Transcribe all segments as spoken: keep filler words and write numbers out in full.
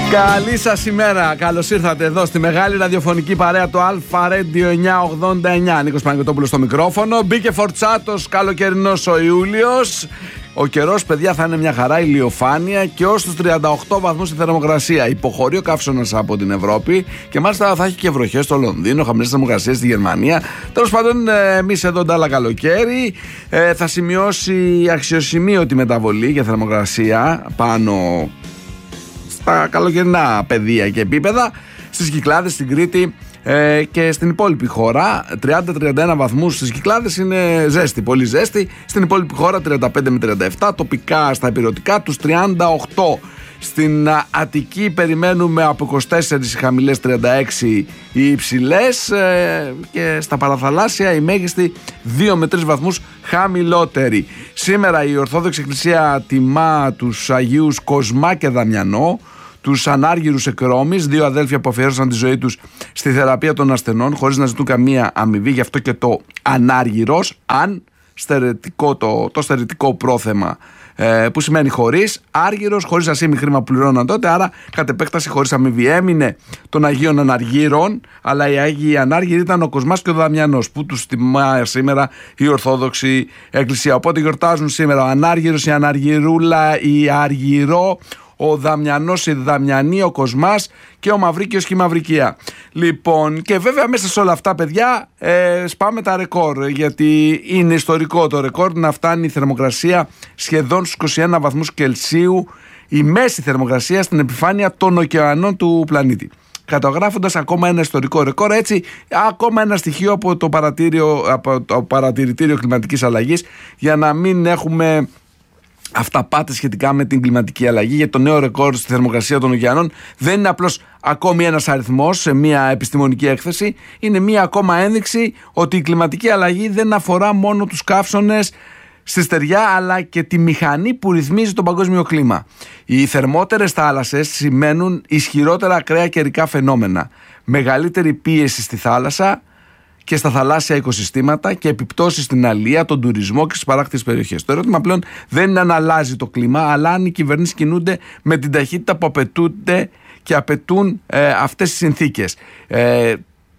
Καλή σας ημέρα, καλώς ήρθατε εδώ στη μεγάλη ραδιοφωνική παρέα του Αλφα Radio εννιακόσια ογδόντα εννιά. Νίκος Παναγιωτόπουλος στο μικρόφωνο. Μπήκε φορτσάτος, καλοκαιρινός ο Ιούλιος. Ο καιρός, παιδιά, θα είναι μια χαρά, ηλιοφάνεια και ως τους τριάντα οκτώ βαθμούς η θερμοκρασία. Υποχωρεί ο καύσωνας από την Ευρώπη και μάλιστα θα έχει και βροχές στο Λονδίνο, χαμηλές θερμοκρασίες στη Γερμανία. Τέλος πάντων, εμείς εδώ ντάλα καλοκαίρι. Ε, θα σημειώσει αξιοσημείωτη μεταβολή για θερμοκρασία πάνω στα καλοκαιρινά πεδία και επίπεδα, στις Κυκλάδες, στην Κρήτη ε, και στην υπόλοιπη χώρα. τριάντα με τριάντα ένα βαθμούς στις Κυκλάδες είναι ζέστη, πολύ ζέστη. Στην υπόλοιπη χώρα τριάντα πέντε με τριάντα επτά, τοπικά στα υπηρετικά τους τριάντα οκτώ. Στην Αττική περιμένουμε από είκοσι τέσσερα οι χαμηλές, τριάντα έξι οι υψηλές ε, και στα παραθαλάσσια η μέγιστη δύο με τρεις βαθμούς χαμηλότερη. Σήμερα η Ορθόδοξη Εκκλησία τιμά τους Αγίους Κοσμά και Δαμιανό, τους ανάργυρους εκρόμης, δύο αδέλφια που αφιέρωσαν τη ζωή τους στη θεραπεία των ασθενών χωρίς να ζητούν καμία αμοιβή, γι' αυτό και το ανάργυρος, αν στερετικό, το, το στερετικό πρόθεμα ε, που σημαίνει χωρίς, άργυρος, χωρίς ασήμι χρήμα που πληρώναν τότε, άρα κατ' επέκταση χωρίς αμοιβή. Έμεινε των Αγίων Αναργύρων, αλλά οι Άγιοι Ανάργυροι ήταν ο Κοσμάς και ο Δαμιανός που τους τιμά σήμερα η Ορθόδοξη Εκκλησία. Οπότε γιορτάζουν σήμερα ο Ανάργυρος, η Αναργυρούλα, η Αργυρό, ο Δαμιανός, η Δαμιανή, ο Κοσμάς και ο Μαυρίκιος και η Μαυρικία. Λοιπόν, και βέβαια μέσα σε όλα αυτά, παιδιά, ε, σπάμε τα ρεκόρ, γιατί είναι ιστορικό το ρεκόρ να φτάνει η θερμοκρασία σχεδόν στους είκοσι ένα βαθμούς Κελσίου, η μέση θερμοκρασία στην επιφάνεια των ωκεανών του πλανήτη, καταγράφοντας ακόμα ένα ιστορικό ρεκόρ. Έτσι, ακόμα ένα στοιχείο από το, από το παρατηρητήριο κλιματικής αλλαγής, για να μην έχουμε αυταπάτες σχετικά με την κλιματική αλλαγή, γιατί το νέο ρεκόρ στη θερμοκρασία των ωκεανών δεν είναι απλώς ακόμη ένας αριθμός σε μια επιστημονική έκθεση, είναι μια ακόμα ένδειξη ότι η κλιματική αλλαγή δεν αφορά μόνο τους καύσωνες στη στεριά, αλλά και τη μηχανή που ρυθμίζει το παγκόσμιο κλίμα. Οι θερμότερες θάλασσες σημαίνουν ισχυρότερα ακραία καιρικά φαινόμενα, μεγαλύτερη πίεση στη θάλασσα και στα θαλάσσια οικοσυστήματα και επιπτώσεις στην αλεία, τον τουρισμό και στις παράκτιες περιοχές. Το ερώτημα πλέον δεν είναι αν αλλάζει το κλίμα, αλλά αν οι κυβερνήσεις κινούνται με την ταχύτητα που απαιτούνται και απαιτούν ε, αυτές τις συνθήκες. Ε,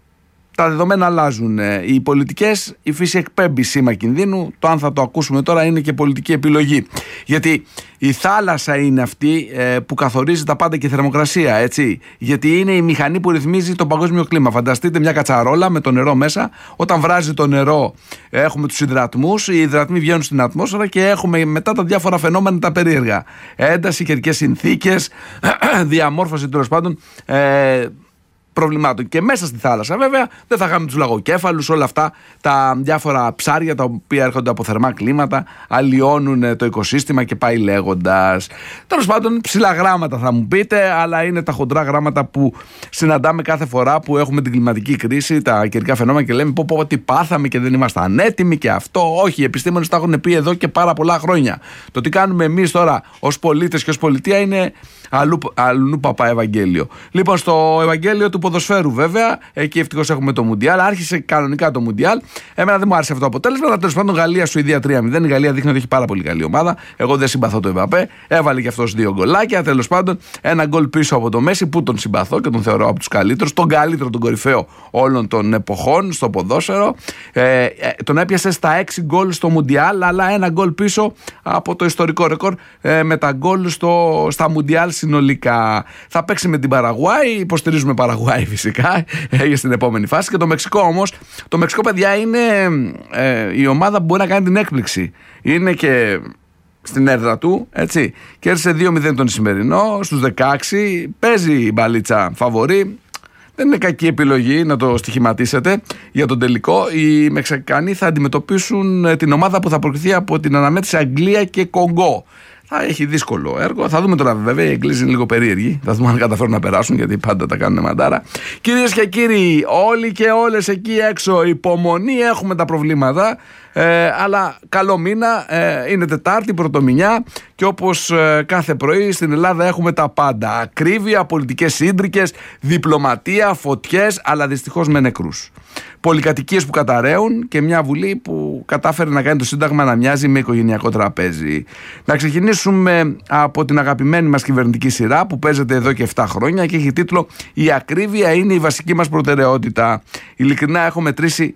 τα δεδομένα αλλάζουν. Ε, οι πολιτικές, η φύση εκπέμπει σήμα κινδύνου. Το αν θα το ακούσουμε τώρα είναι και πολιτική επιλογή. Γιατί η θάλασσα είναι αυτή ε, που καθορίζει τα πάντα και η θερμοκρασία, έτσι. Γιατί είναι η μηχανή που ρυθμίζει το παγκόσμιο κλίμα. Φανταστείτε μια κατσαρόλα με το νερό μέσα. Όταν βράζει το νερό, έχουμε τους υδρατμούς. Οι υδρατμοί βγαίνουν στην ατμόσφαιρα και έχουμε μετά τα διάφορα φαινόμενα τα περίεργα. Ένταση, καιρικές συνθήκες, διαμόρφωση τέλος πάντων Ε, προβλημάτων. Και μέσα στη θάλασσα, βέβαια, δεν θα είχαμε τους λαγοκέφαλους, όλα αυτά τα διάφορα ψάρια τα οποία έρχονται από θερμά κλίματα, αλλοιώνουν το οικοσύστημα και πάει λέγοντας. Τέλος πάντων, ψηλά γράμματα θα μου πείτε, αλλά είναι τα χοντρά γράμματα που συναντάμε κάθε φορά που έχουμε την κλιματική κρίση, τα καιρικά φαινόμενα και λέμε πω, πω, τι πάθαμε και δεν ήμασταν έτοιμοι και αυτό. Όχι, οι επιστήμονες τα έχουν πει εδώ και πάρα πολλά χρόνια. Το τι κάνουμε εμείς τώρα ως πολίτες και ως πολιτεία είναι αλλού, αλλού παπά Ευαγγέλιο. Λοιπόν, στο Ευαγγέλιο του ποδοσφαίρου, βέβαια, εκεί ευτυχώς έχουμε το Μουντιάλ. Άρχισε κανονικά το Μουντιάλ. Εμένα δεν μου άρεσε αυτό το αποτέλεσμα. Αλλά τέλος πάντων, Γαλλία-Σουηδία τρία μηδέν. Η Γαλλία δείχνει ότι έχει πάρα πολύ καλή ομάδα. Εγώ δεν συμπαθώ το Εμπαπέ. Έβαλε και αυτός δύο γκολάκια. Τέλος πάντων, ένα γκολ πίσω από το Μέση που τον συμπαθώ και τον θεωρώ από τους καλύτερους. Τον καλύτερο, τον κορυφαίο όλων των εποχών στο ποδόσφαιρο. Ε, ε, τον έπιασε στα έξι γκολ στο Μουντιάλ, αλλά ένα γκολ πίσω από το ιστορικό ρεκόρ ε, με τα γκολ στο, στα Μουντιάλ συνολικά. Θα παίξει με την Παραγουάη. Υποστηρίζουμε Παραγουάη φυσικά για στην επόμενη φάση. Και το Μεξικό όμως, το Μεξικό, παιδιά, είναι ε, η ομάδα που μπορεί να κάνει την έκπληξη. Είναι και στην έδρα του, έτσι. Κέρδισε δύο μηδέν τον Ισημερινό στους δεκαέξι. Παίζει η μπαλίτσα φαβορί. Δεν είναι κακή επιλογή να το στοιχηματίσετε για τον τελικό. Οι Μεξικανοί θα αντιμετωπίσουν την ομάδα που θα προκριθεί από την αναμέτρηση Αγγλία και Κονγκό. Θα έχει δύσκολο έργο. Θα δούμε τώρα, βέβαια. Οι Εγγλέζοι είναι λίγο περίεργοι. Θα δούμε αν καταφέρουν να περάσουν, γιατί πάντα τα κάνουν μαντάρα. Κυρίες και κύριοι, όλοι και όλες εκεί έξω, υπομονή, έχουμε τα προβλήματα. Ε, αλλά καλό μήνα, ε, είναι Τετάρτη, πρωτομηνιά, και όπως ε, κάθε πρωί στην Ελλάδα έχουμε τα πάντα. Ακρίβεια, πολιτικές σύντρικες, διπλωματία, φωτιές, αλλά δυστυχώς με νεκρούς. Πολυκατοικίες που καταραίουν και μια Βουλή που κατάφερε να κάνει το Σύνταγμα να μοιάζει με οικογενειακό τραπέζι. Να ξεκινήσουμε από την αγαπημένη μας κυβερνητική σειρά που παίζεται εδώ και επτά χρόνια και έχει τίτλο «Η ακρίβεια είναι η βασική μας προτεραιότητα». Ειλικρινά έχω μετρήσει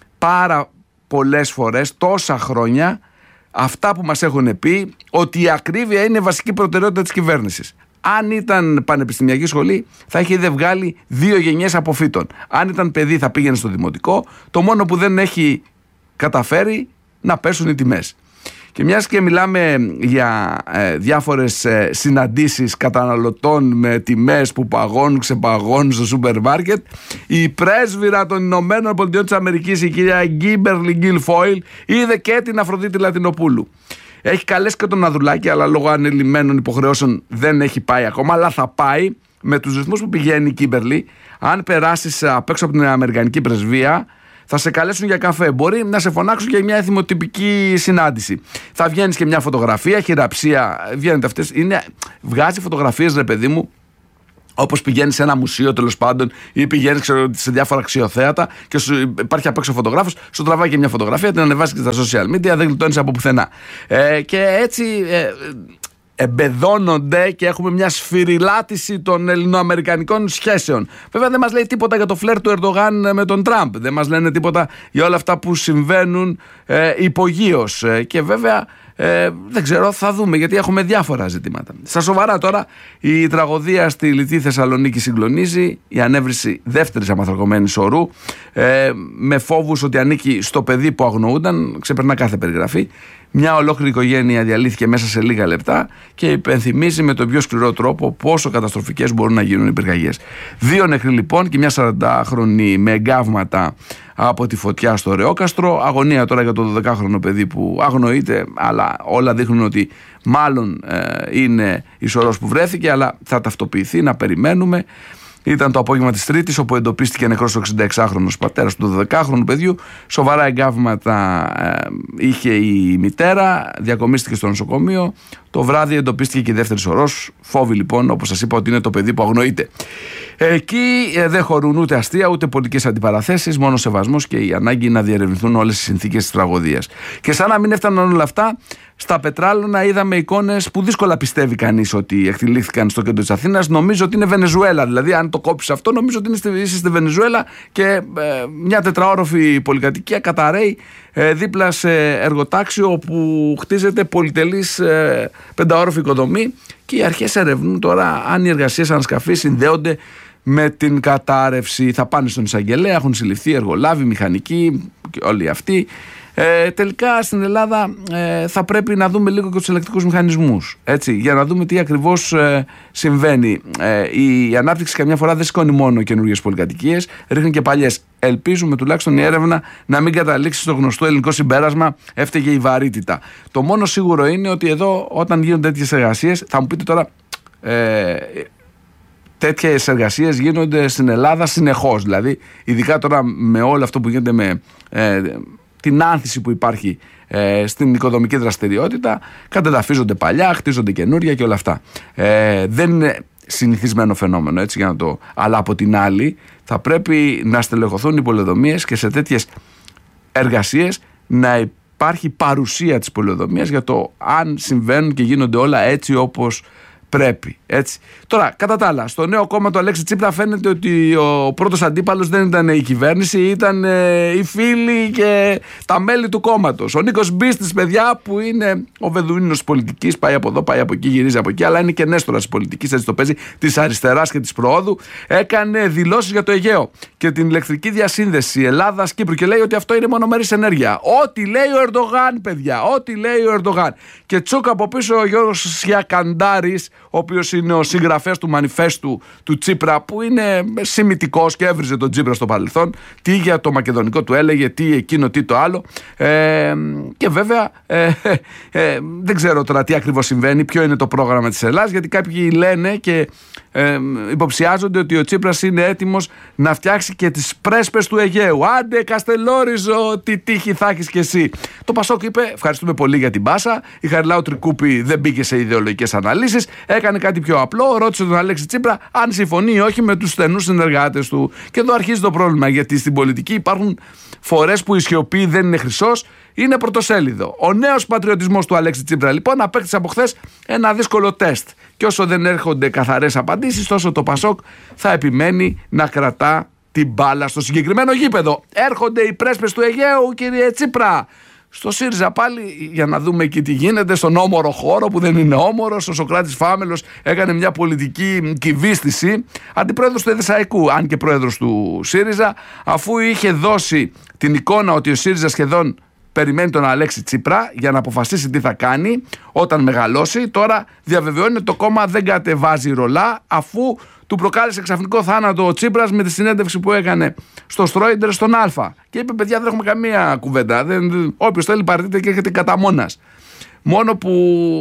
πάρα πολλές φορές, τόσα χρόνια, αυτά που μας έχουν πει ότι η ακρίβεια είναι η βασική προτεραιότητα της κυβέρνησης. Αν ήταν πανεπιστημιακή σχολή, θα είχε ήδη βγάλει δύο γενιές αποφύτων. Αν ήταν παιδί, θα πήγαινε στο δημοτικό. Το μόνο που δεν έχει καταφέρει να πέσουν οι τιμές. Και μιας και μιλάμε για ε, διάφορες ε, συναντήσεις καταναλωτών με τιμές που παγώνουν, ξεπαγώνουν στο σούπερ μάρκετ, η πρέσβυρα των Ηνωμένων Πολιτειών της Αμερικής, η κυρία Γκίμπερλι Γκίλφοιλ, είδε και την Αφροδίτη Λατινοπούλου. Έχει καλέσει και τον Ανδρουλάκη, αλλά λόγω ανελημμένων υποχρεώσεων δεν έχει πάει ακόμα, αλλά θα πάει με τους ρυθμούς που πηγαίνει η Κίμπερλι. Αν περάσεις απ' έξω από την Αμερικανική πρεσβεία, θα σε καλέσουν για καφέ. Μπορεί να σε φωνάξουν για μια εθιμοτυπική συνάντηση. Θα βγαίνεις και μια φωτογραφία, χειραψία, βγαίνετε αυτές. Είναι, βγάζει φωτογραφίες, ρε παιδί μου, όπως πηγαίνεις σε ένα μουσείο τέλος πάντων, ή πηγαίνεις ξέρω, σε διάφορα αξιοθέατα και σου υπάρχει απ' έξω φωτογράφος, σου τραβάει και μια φωτογραφία, την ανεβάζει και στα social media, δεν γλιτώνεις από πουθενά. Ε, και έτσι ε, εμπεδώνονται και έχουμε μια σφυριλάτηση των ελληνοαμερικανικών σχέσεων. Βέβαια δεν μας λέει τίποτα για το φλερ του Ερντογάν με τον Τραμπ, δεν μας λένε τίποτα για όλα αυτά που συμβαίνουν ε, υπογείως. Ε, και βέβαια Ε, δεν ξέρω, θα δούμε, γιατί έχουμε διάφορα ζητήματα. Στα σοβαρά τώρα, η τραγωδία στη Λιτή Θεσσαλονίκη συγκλονίζει, η ανέβρεση δεύτερης αμαθρακωμένης ορού, ε, με φόβους ότι ανήκει στο παιδί που αγνοούνταν, ξεπερνά κάθε περιγραφή. Μια ολόκληρη οικογένεια διαλύθηκε μέσα σε λίγα λεπτά και υπενθυμίζει με τον πιο σκληρό τρόπο πόσο καταστροφικές μπορούν να γίνουν οι πυρκαγιές. Δύο νεκροί λοιπόν και μια σαραντάχρονη με εγκάβματα από τη φωτιά στο Ρεόκαστρο. Αγωνία τώρα για το δωδεκάχρονο παιδί που αγνοείται, αλλά όλα δείχνουν ότι μάλλον ε, είναι η σωρός που βρέθηκε, αλλά θα ταυτοποιηθεί, να περιμένουμε. Ήταν το απόγευμα της Τρίτης, όπου εντοπίστηκε νεκρός ο εξηνταεξάχρονος πατέρας του δωδεκάχρονου παιδιού. Σοβαρά εγκάβματα ε, είχε η μητέρα, διακομίστηκε στο νοσοκομείο. Το βράδυ εντοπίστηκε και η δεύτερη σωρός. Φόβοι λοιπόν, όπως σας είπα, ότι είναι το παιδί που αγνοείται. Εκεί ε, δεν χωρούν ούτε αστεία ούτε πολιτικές αντιπαραθέσεις, μόνο σεβασμός και η ανάγκη να διερευνηθούν όλες οι συνθήκες της τραγωδίας. Και σαν να μην έφταναν όλα αυτά, στα Πετράλωνα είδαμε εικόνες που δύσκολα πιστεύει κανείς ότι εκτελήθηκαν στο κέντρο της Αθήνας. Νομίζω ότι είναι Βενεζουέλα. Δηλαδή, αν το κόψεις αυτό, νομίζω ότι είναι στη, στη Βενεζουέλα και ε, μια τετραόροφη πολυκατοικία καταραίει ε, δίπλα σε εργοτάξιο όπου χτίζεται πολυτελής ε, πενταόροφη οικοδομή. Και οι αρχές ερευνούν τώρα αν οι εργασίες ανασκαφή συνδέονται με την κατάρρευση. Θα πάνε στον εισαγγελέα, έχουν συλληφθεί εργολάβοι, μηχανικοί και όλοι αυτοί. Ε, τελικά στην Ελλάδα ε, θα πρέπει να δούμε λίγο και τους ελεκτρικούς μηχανισμούς, έτσι, για να δούμε τι ακριβώς ε, συμβαίνει. Ε, η ανάπτυξη καμιά φορά δεν σηκώνει μόνο καινούργιες πολυκατοικίες, ρίχνει και παλιές. Ελπίζουμε τουλάχιστον η έρευνα να μην καταλήξει στο γνωστό ελληνικό συμπέρασμα έφταιγε η βαρύτητα. Το μόνο σίγουρο είναι ότι εδώ όταν γίνονται τέτοιες εργασίες, θα μου πείτε τώρα, ε, τέτοιες εργασίες γίνονται στην Ελλάδα συνεχώς. Δηλαδή, ειδικά τώρα με όλο αυτό που γίνεται με ε, την άνθηση που υπάρχει ε, στην οικοδομική δραστηριότητα, κατεδαφίζονται παλιά, χτίζονται καινούρια και όλα αυτά. Ε, δεν είναι συνηθισμένο φαινόμενο, έτσι, για να το. Αλλά από την άλλη, θα πρέπει να στελεχωθούν οι πολεοδομίες και σε τέτοιες εργασίες να υπάρχει παρουσία της πολεοδομίας για το αν συμβαίνουν και γίνονται όλα έτσι όπως πρέπει. Έτσι. Τώρα, κατά τα άλλα, στο νέο κόμμα του Αλέξη Τσίπρα φαίνεται ότι ο πρώτος αντίπαλος δεν ήταν η κυβέρνηση, ήταν ε, οι φίλοι και τα μέλη του κόμματος. Ο Νίκος Μπίστης, παιδιά, που είναι ο Βεδουίνος της πολιτικής, πάει από εδώ, πάει από εκεί, γυρίζει από εκεί, αλλά είναι και νέστορας της πολιτικής, έτσι το παίζει, της αριστεράς και της προόδου. Έκανε δηλώσεις για το Αιγαίο και την ηλεκτρική διασύνδεση Ελλάδας-Κύπρου και λέει ότι αυτό είναι μονομερής ενέργεια. Ό,τι λέει ο Ερντογάν, παιδιά, ό,τι λέει ο Ερντογάν. Και τσούκα από πίσω ο Γιώργος Σιακαντάρης, ο οποίος είναι ο συγγραφέας του μανιφέστου του Τσίπρα, που είναι σημιτικός και έβριζε τον Τσίπρα στο παρελθόν. Τι για το μακεδονικό του έλεγε, τι εκείνο, τι το άλλο. Ε, και βέβαια ε, ε, δεν ξέρω τώρα τι ακριβώς συμβαίνει, ποιο είναι το πρόγραμμα της Ελλάδας, γιατί κάποιοι λένε και ε, υποψιάζονται ότι ο Τσίπρας είναι έτοιμος να φτιάξει και τις πρέσπες του Αιγαίου. Άντε Καστελόριζο, τι τύχη θα έχεις κι εσύ. Το Πασόκ είπε ευχαριστούμε πολύ για την πάσα. Η Χαριλάου Τρικούπη δεν μπήκε σε ιδεολογικές αναλύσεις, έκανε κάτι πιο απλό, ρώτησε τον Αλέξη Τσίπρα αν συμφωνεί ή όχι με τους στενούς συνεργάτες του. Και εδώ αρχίζει το πρόβλημα, γιατί στην πολιτική υπάρχουν φορές που η σιωπή δεν είναι χρυσός, είναι πρωτοσέλιδο. Ο νέος πατριωτισμός του Αλέξη Τσίπρα λοιπόν απέκτησε από χθες ένα δύσκολο τεστ. Και όσο δεν έρχονται καθαρές απαντήσεις, τόσο το Πασόκ θα επιμένει να κρατά την μπάλα στο συγκεκριμένο γήπεδο. Έρχονται οι πρέσπες του Αιγαίου, κύριε Τσίπρα. Στο ΣΥΡΙΖΑ πάλι, για να δούμε εκεί τι γίνεται, στον όμορο χώρο που δεν είναι όμορος, ο Σωκράτης Φάμελος έκανε μια πολιτική κυβίστηση, αντιπρόεδρος του ΕΔΕΣΑΙΚΟΥ, αν και πρόεδρος του ΣΥΡΙΖΑ, αφού είχε δώσει την εικόνα ότι ο ΣΥΡΙΖΑ σχεδόν περιμένει τον Αλέξη Τσίπρα για να αποφασίσει τι θα κάνει όταν μεγαλώσει. Τώρα διαβεβαιώνει ότι το κόμμα δεν κατεβάζει ρολά, αφού του προκάλεσε ξαφνικό θάνατο ο Τσίπρας με τη συνέντευξη που έκανε στο Στρόιντερ στον Α. Και είπε: παιδιά, δεν έχουμε καμία κουβέντα. Όποιος θέλει, παρετείται και έρχεται κατά μόνας. Μόνο που,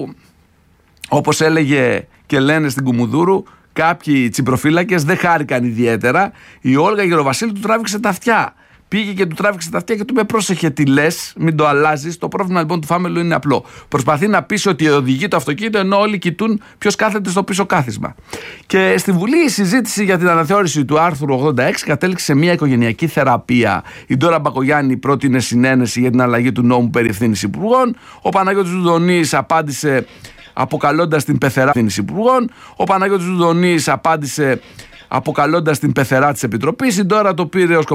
όπως έλεγε και λένε στην Κουμουνδούρου, κάποιοι τσιπροφύλακες δεν χάρηκαν ιδιαίτερα. Η Όλγα Γεροβασίλη του τράβηξε τα αυτιά. Πήγε και του τράβηξε τα αυτιά και του είπε: πρόσεχε τι λες, μην το αλλάζεις. Το πρόβλημα λοιπόν του Φάμελου είναι απλό. Προσπαθεί να πείσει ότι οδηγεί το αυτοκίνητο, ενώ όλοι κοιτούν ποιος κάθεται στο πίσω κάθισμα. Και στη Βουλή η συζήτηση για την αναθεώρηση του άρθρου ογδόντα έξι κατέληξε σε μια οικογενειακή θεραπεία. Η Ντόρα Μπακογιάννη πρότεινε συνένεση για την αλλαγή του νόμου περί ευθύνης υπουργών. Ο Παναγιώτης Δουδονής απάντησε αποκαλώντας την πεθερά της υπουργών. Ο Παναγιώτης Δουδονής απάντησε αποκαλώντας την πεθερά της Επιτροπής. Η Ντόρα το πήρε ως